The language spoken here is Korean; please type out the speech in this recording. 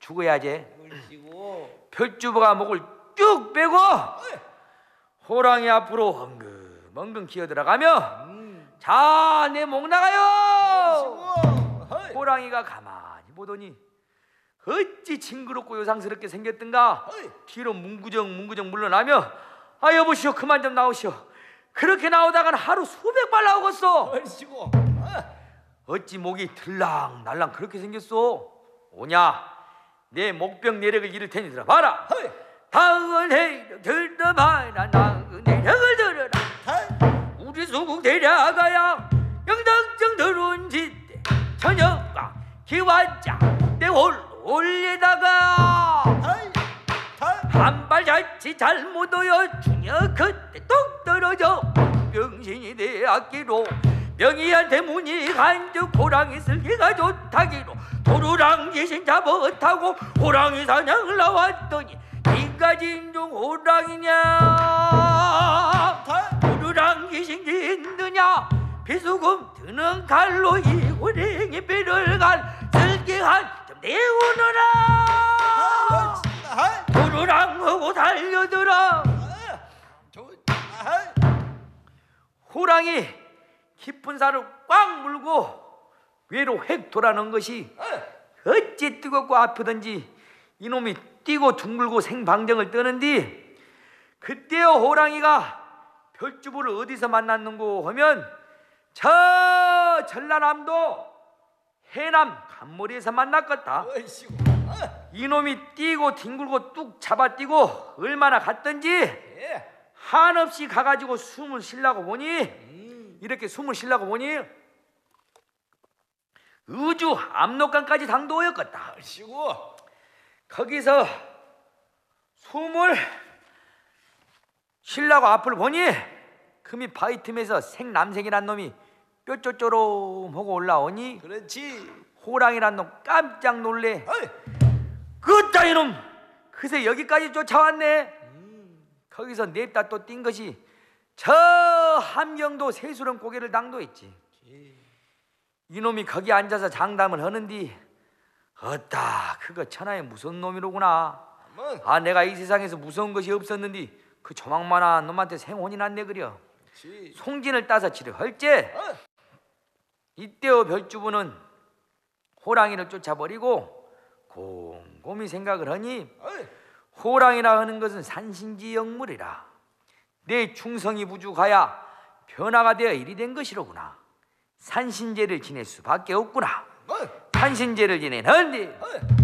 죽어야지. 옳지고. 별주부가 목을 쭉 빼고 호랑이 앞으로 엉금엉금 기어들어가며 자, 내 목 나가요. 호랑이가 가만히 보더니 어찌 징그럽고 요상스럽게 생겼던가. 뒤로 뭉구정 물러나며 아, 여보시오, 그만 좀 나오시오. 그렇게 나오다간 하루 수백 발 나오겠소. 옳지고. 어찌 목이 들랑날랑 그렇게 생겼소? 오냐, 내 목병 내력을 이를 테니 들어봐라. 당은해 들어봐라. 당은해력을 들어라. 우리 수국 데려가야 영덕정 들어온 짓대 저녁과 기와자 내 홀로 올리다가 한 발 자칫 잘못 오여 중여 그때 뚝 떨어져 병신이 되었기로 명희한테 문이 간즉 호랑이 쓸기가 좋다기로 도루랑 귀신 잡아타고 호랑이 사냥을 나왔더니 니가 진정 호랑이냐 도루랑 귀신 힘드냐 비수금 드는 칼로 이 호랭이 뼈를 갈 쓸기한 좀 내오너라. 도루랑 하고 달려들어. 호랑이 깊은 살을 꽉 물고 위로 획 돌아놓은 것이 어찌 뜨겁고 아프던지 이놈이 뛰고 둥글고 생방정을 떠는디 그때요 호랑이가 별주부를 어디서 만났는고 하면 저 전라남도 해남 간머리에서 만났겠다. 이놈이 뛰고 뒹굴고 뚝 잡아뛰고 얼마나 갔던지 한없이 가가지고 숨을 쉬려고 보니 이렇게 숨을 쉬려고 보니 의주 압록강까지 당도였겠다. 거기서 숨을 쉬려고 앞을 보니 금이 바위 틈에서 생남생이란 놈이 뾰쪼쪼롬하고 올라오니 그렇지. 호랑이란 놈 깜짝 놀래. 그따 이놈 그새 여기까지 쫓아왔네. 거기서 냅다 또 뛴 것이 저 함경도 세수령 고개를 당도했지. 이놈이 거기 앉아서 장담을 하는디 어따 그거 천하의 무서운 놈이로구나. 아, 내가 이 세상에서 무서운 것이 없었는디 그 조망만한 놈한테 생혼이 났네 그려. 송진을 따서 치려 할제 이때의 별주부는 호랑이를 쫓아버리고 곰곰이 생각을 하니 호랑이라 하는 것은 산신지역물이라 내 충성이 부족하야 변화가 되어 일이 된 것이로구나. 산신제를 지낼 수밖에 없구나. 산신제를 지내는데